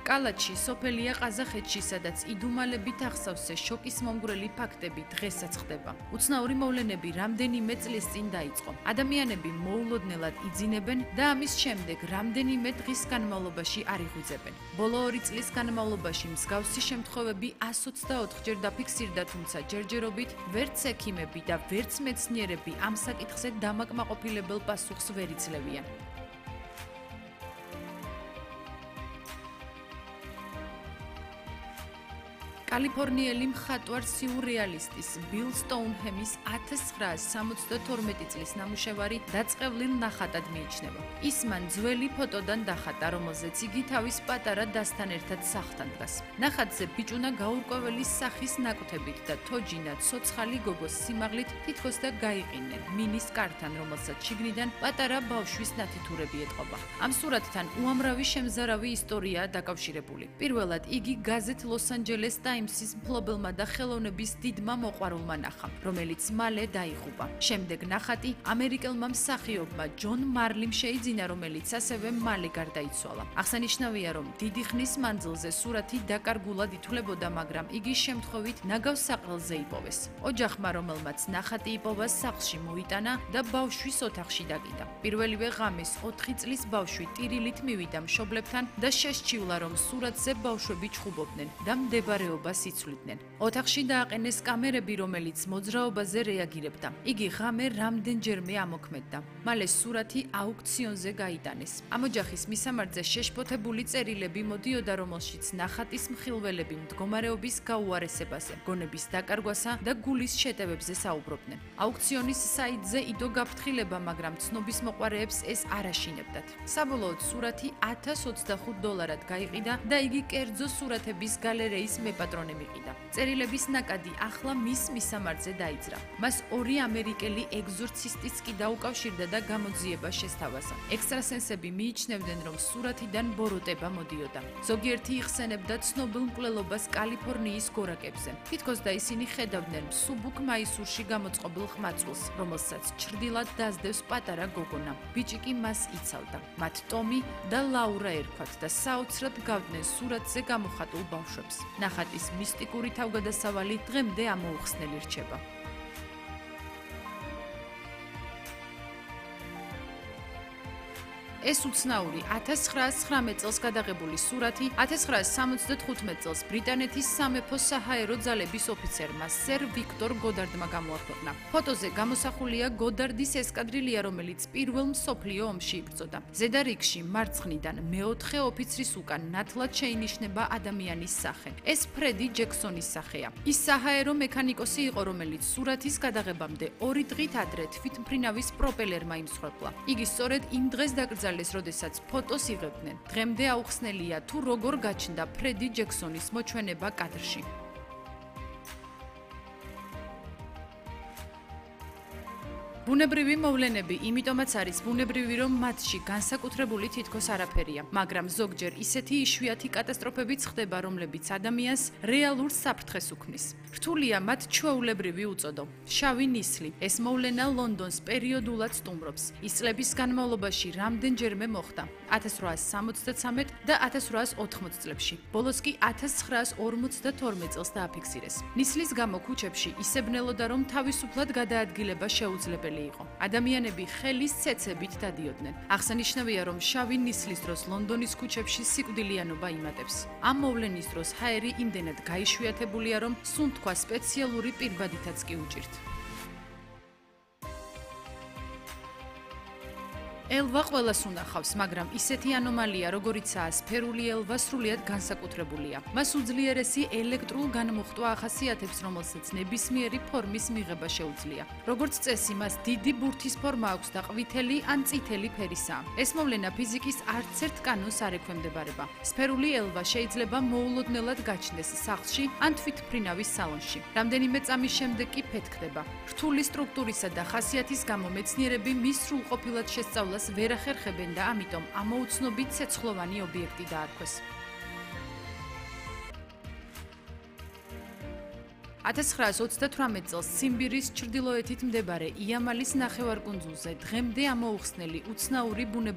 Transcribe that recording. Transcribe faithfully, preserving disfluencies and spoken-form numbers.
კალათში, სოფელია ყაზახეთში, სადაც იდუმალებით ახსავსე შოკის მომგვრელი ფაქტები დღესაც ხდება. უცნაური მოვლენები რამდენიმე წლის წინ დაიწყო. ადამიანები მოულოდნელად იძინებენ და ამის შემდეგ რამდენიმე დღის განმავლობაში არ იღვიძებენ. ბოლო ორი წლის განმავლობაში მსგავსი შემთხვევები ას ოცდაოთხჯერ დაფიქსირდა, თუმცა ჯერჯერობით ვერც ექიმები და ვერც მეცნიერები ამ საკითხზე დამაკმაყოფილებელ პასუხს ვერ იძლევიან. კალიფორნიელი მხატვარ სიურრეალისტის ბილ სტოუნჰემის ათას ცხრაას სამოცდათორმეტი წლის ნამუშევარი დაწყევლილ ნახატად მიიჩნევა. ის მან ძველი ფოტოდან დახატა, რომელზეც იგი თავის პატარა დასთან ერთად სახლთან დგას. ნახატზე ბიჭუნა გაურკვეველი სახის ნაკვთებით და თოჯინა ცოცხალი გოგოს სიმაღლით თითქოს და გაიყინენ მინის კართან, რომელსაც შიგნიდან პატარა ბავშვის ნათითურები ეტყობა. ამ სურათთან უამრავი შემზარავი ისტორიაა დაკავშირებული. პირველად იგი გაზეთ ლოს-ანჯელეს ტაიმსის მფლობელმა და ხელოვნების დიდმა მოყვარულმა ნახა, რომელიც მალე დაიღუპა. შემდეგ ნახატი ამერიკელმა მსახიობმა ჯონ მარლიმ შეიძინა, რომელიც ასევე მალე გარდაიცვალა. აღსანიშნავია, რომ დიდი ხნის მანძილზე სურათი დაკარგულად ითვლებოდა, მაგრამ იგი შემთხვევით ნაგავს საყელზე იპოვეს. ოჯახმა, რომელმაც ნახატი იპოვა, სახლში მოიტანა და ბავშვის ოთახში დაკიდა. პირველივე ღამეს ოთხი წლის ბავშვი ტირილით მივიდა მშობლებთან და შესჩივლა, რომ სურათზე ბავშვები ჩხუბობდნენ და მდებარეობას იცვლიდნენ. ოთახში დააყენეს კამერები, რომელიც მოძრაობაზე რეაგირებდა. იგი ღამე რამდენჯერმე ამოქმედდა. მალე სურათი აუქციონზე გაიტანეს. ამ ოჯახის მისამართზე შეშფოთებული წერილები მოდიოდა, რომელშიც ნახატის მხილველები მდგომარეობის გაუარესებაზე, გონების დაკარგვასა და გულის შეტევებზე საუბრობდნენ. აუქციონის საიტზე იდო გაფრთხილება, მაგრამ ცნობის მოყვარეებს ეს არ აშინებდათ. საბოლოოდ სურათი ათას ოცდახუთ დოლარად გაიყიდა და იგი კერძო სურათების გალერეის მეპატრონე მიყიდა. წერილების ნაკადი ახლა მის მისამართზე დაიძრა. მას ორი ამერიკელი ეგზორცისტიც კი დაუკავშირდა და გამოძიება შესთავაზა. ექსტრასენსები მიიჩნევდნენ, რომ სურათიდან ბოროტება მოდიოდა. ზოგიერთი იხსენებდა ცნობილ მკვლელობას კალიფორნიის გორაკებზე. თითქოს და ისინი ხედავდნენ მსუბუქ მაისურში გამოწყობილ ხმაწვილს, რომელსაც ჩრდილად დასდევს პატარა გოგონა. ბიჭი კი მას იცავდა. მათ ტომი და ლაურა ერქვათ და საოცრად გავდნენ სურათზე გამოხატულ ბავშვებს. ნახატის მისტიკური თავგადასავალი დღემდე ამოუხსნელი რჩება. ეს უცნაური ათას ცხრაას ცხრამეტ წელს გადაღებული სურათი ათას ცხრაას სამოცდათხუთმეტ წელს ბრიტანეთის სამეფო საჰაერო ძალების ოფიცერმა სერ ვიქტორ გოდარდმა გამოაქვეყნა. ფოტოზე გამოსახულია გოდარდის ესკადრილია, რომელიც პირველ მსოფლიო ომში იბრძოდა. ზედა რიგში მარცხნიდან მეოთხე ოფიცრის უკან ნათლად შეინიშნება ადამიანის სახე. ეს ფრედი ჯექსონის სახეა. ის საჰაერო მექანიკოსი იყო, რომელიც სურათის გადაღებამდე ორი დღით ადრე თვითმფრინავის პროპელერმა იმსხვერპლა. იგი სწორედ იმ დღეს დაკრძალეს, როდესაც ფოტოს იღებდნენ. დღემდე აუხსნელია, თუ როგორ გაჩნდა ფრედი ჯექსონის მოჩვენება კადრში. ბუნებრივი მოვლენები იმიტომაც არის ბუნებრივი, რომ მათში განსაკუთრებული თითქოს არაფერია, მაგრამ ზოგჯერ ისეთი იშვიათი კატასტროფებიც ხდება, რომლებიც ადამიანს რეალურ საფრთხეს უქმნის. რთულია მათ ჩვეულებრივი უწოდო. შავი ნისლი. ეს მოვლენა ლონდონს პერიოდულად სტუმრობს. ის წლების განმავლობაში რამდენჯერმე მოხდა. ათას ცხრაას სამოცდაცამეტ და ათას ცხრაას ოთხმოცდ წლებში. ბოლოს კი ათას ცხრაას ორმოცდათორმეტ წელს დააფიქსირეს. ნისლის გამო ქუჩებში ისებნელოდა, რომ თავისუფლად გადაადგილება შეუძლებელი იყო. ადამიანები ხელის ცეცებით დადიოდნენ. აღსანიშნავია, რომ შავი ნისლის დროს ლონდონის ქუჩებში სიკვდილიანობა იმატებს. ამ მოვლენის დროს ჰაერი იმდენად გაიშვიათებულია, რომ სუნთქვა სპეციალური პირბადითაც კი უჭირთ. ელვა ყველას უნახავს, მაგრამ ისეთი ანომალია, როგორიცაა სფერული ელვა, სრულიად განსაკუთრებულია. მას უძლიერესი ელექტრულ განმუხტვა ახასიათებს, რომელსაც ნებისმიერი ფორმის მიღება შეუძლია. როგორც წესი, მას დიდი ბურთის ფორმა აქვს და ყვითელი ან წითელი ფერისაა. ეს მოვლენა ფიზიკის არც ერთ კანონს არ ექვემდებარება. სფერული ელვა შეიძლება მოულოდნელად გაჩნდეს სახლში ან თვითმფრინავის სალონში. რამდენიმე წამის შემდეგ კი ფეთქდება. რთული სტრუქტურისა და ხასიათის გამო მეცნიერები მის სრულყოფილად შესწავლას ვერ ახერხებენ და ამიტომ ამოუცნობით ცეცხლოვანი ობიექტი დაარქვეს. ათას ცხრაას ოცდათვრამეტ წელს ციმბირის ჩრდილოეთით მდებარე იამალის ნახევარკუნძულზე დღემდე ამოუხსნელი უცნაური ბუნებრივი